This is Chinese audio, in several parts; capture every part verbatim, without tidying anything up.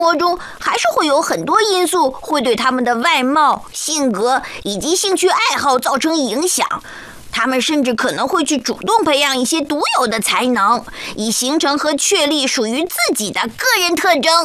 活中还是会有很多因素会对他们的外貌、性格以及兴趣爱好造成影响。他们甚至可能会去主动培养一些独有的才能，以形成和确立属于自己的个人特征。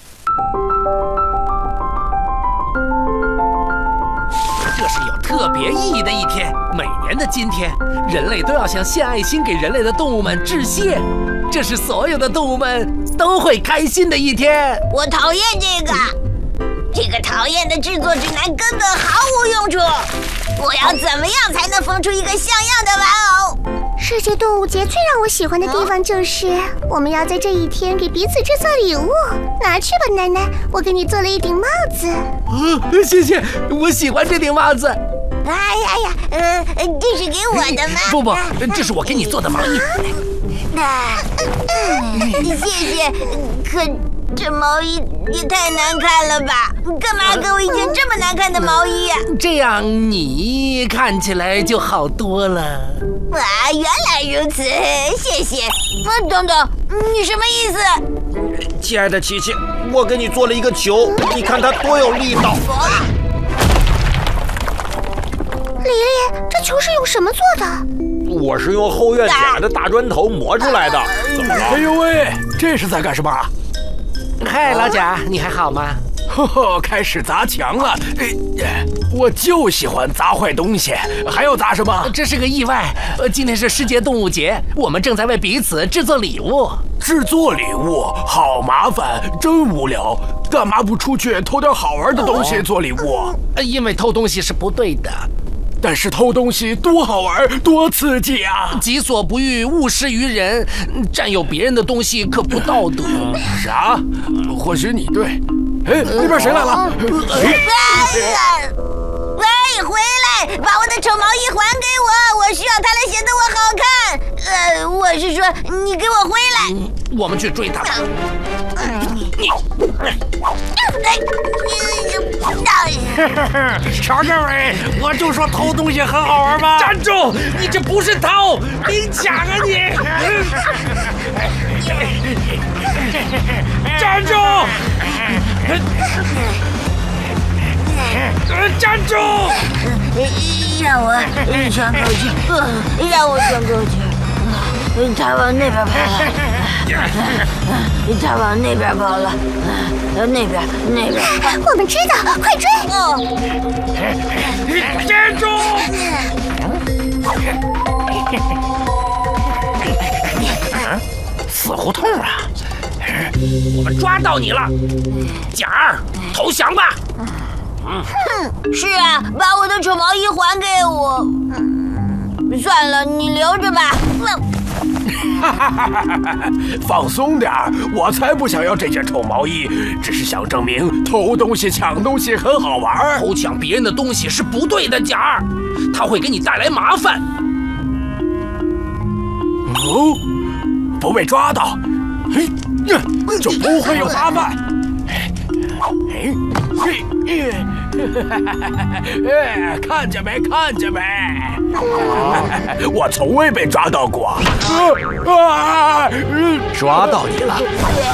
这是有特别意义的一天，每年的今天，人类都要向献爱心给人类的动物们致谢。这是所有的动物们都会开心的一天。 我讨厌这个，这个讨厌的制作指南根本毫无用处。我要怎么样才能缝出一个像样的玩偶？ 世界动物节最让我喜欢的地方就是，我们要在这一天给彼此制作礼物。拿去吧，奶奶，我给你做了一顶帽子。 哦，谢谢，我喜欢这顶帽子。 哎呀呀，呃，这是给我的吗？ 不不，这是我给你做的毛衣。 啊，谢谢。可这毛衣也太难看了吧？干嘛给我一件这么难看的毛衣呀？ 这样你看起来就好多了。 啊，原来如此，谢谢。啊，等等，你什么意思？ 亲爱的琪琪，我给你做了一个球，你看它多有力道。 黎黎，这球是用什么做的？ 我是用后院捡来的大砖头磨出来的。怎么了？ 哎呦喂，这是在干什么？ 嗨，老贾，你还好吗？ 呵呵，开始砸墙了。哎，我就喜欢砸坏东西。还要砸什么？ 这是个意外。呃，今天是世界动物节，我们正在为彼此制作礼物。 制作礼物好麻烦，真无聊。干嘛不出去偷点好玩的东西做礼物？ 呃，因为偷东西是不对的。 但是偷东西多好玩，多刺激啊！ 己所不欲，勿施于人。占有别人的东西可不道德。 啥？或许你对。哎，那边谁来了？ 喂，回来，把我的丑毛衣还给我，我需要它来显得我好看。呃，我是说，你给我回来。 嗯，我们去追他吧。 瞧这位，我就说偷东西很好玩吗？ 站住！你这不是偷，明抢啊你！站住！站住！ 让我喘口气，让我喘口气。他往那边跑了，他往那边跑了，那边那边。 我们知道，快追！ 哦， 站住！ 死胡同啊！ 我们抓到你了，贾儿，投降吧！ 哼，是啊，把我的丑毛衣还给我。算了，你留着吧。 放松点儿，我才不想要这件臭毛衣，只是想证明偷东西、抢东西很好玩。 偷抢别人的东西是不对的，贾儿，它会给你带来麻烦。 哦，不被抓到，嘿，就不会有麻烦。哎，嘿，哎，看见没？看见没？我从未被抓到过。啊！ 抓到你了！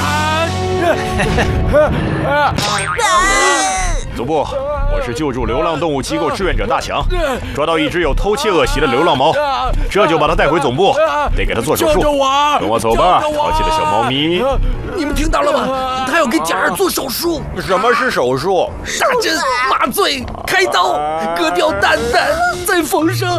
总部，我是救助流浪动物机构志愿者大强，抓到一只有偷窃恶习的流浪猫，这就把它带回总部，得给它做手术。跟我走吧，淘气的小猫咪。 你们听到了吗？他要给贾儿做手术。 什么是手术？ 打针、麻醉、开刀，割掉蛋蛋，再缝上。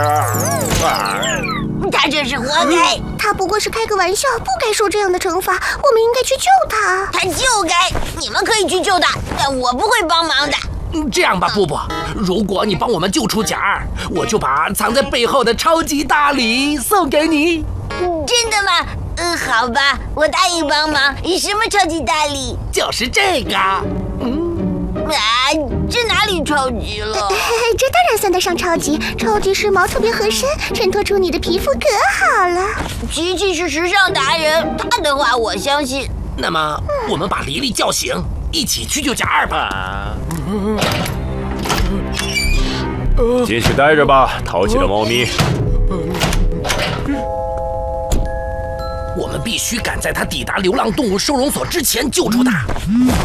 他这是活该。 他不过是开个玩笑，不该受这样的惩罚。我们应该去救他。 他就该，你们可以去救他，但我不会帮忙的。 这样吧，布布，如果你帮我们救出贾儿，我就把藏在背后的超级大礼送给你。 真的吗？嗯，好吧，我答应帮忙。什么超级大礼？ 就是这个。 嗯，啊，这哪里超级了？ 这当然算得上超级，超级时髦，特别合身，衬托出你的皮肤可好了。 琪琪是时尚达人，他的话我相信。 那么，我们把黎黎叫醒，一起去救贾儿吧。 进去待着吧，淘气的猫咪。 我们必须赶在他抵达流浪动物收容所之前救出他。